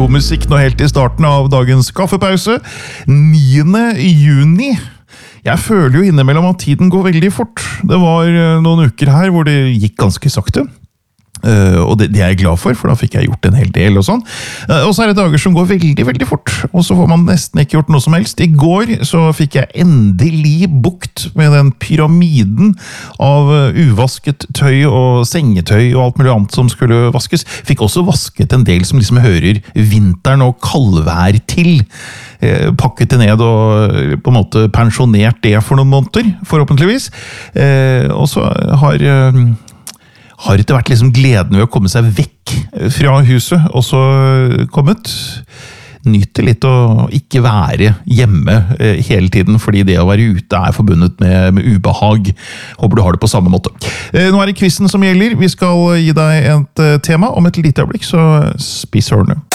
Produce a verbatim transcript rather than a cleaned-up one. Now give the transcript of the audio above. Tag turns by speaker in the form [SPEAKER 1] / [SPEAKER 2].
[SPEAKER 1] god musikk nå helt i starten av dagens kaffepause. niende juni. Jeg føler jo innimellom at tiden går veldig fort. Det var noen uker her hvor det gikk ganske sakte. Uh, og det, det er jeg glad for, for da fikk jeg gjort en hel del og sånn. Uh, og så er det dager som går veldig, veldig fort, og så får man nesten ikke gjort noe som helst. I går så fikk jeg endelig bukt med den pyramiden av uh, uvasket tøy og sengetøy og alt mulig annet som skulle vaskes. Fikk også vasket en del som liksom hører vinteren og kaldvær til. Uh, pakket det ned og på en måte pensjonert det for noen måneder, forhåpentligvis. Uh, og så har... Uh, har etter hvert liksom gleden ved å komme seg vekk fra huset, og så kommet. Nyter litt å ikke være hjemme hele tiden, fordi det å være ute er forbundet med, med ubehag. Håper du har det på samme måte. Nå er det quizen som gjelder. Vi skal gi deg et tema om et lite øyeblikk, så spis ørene.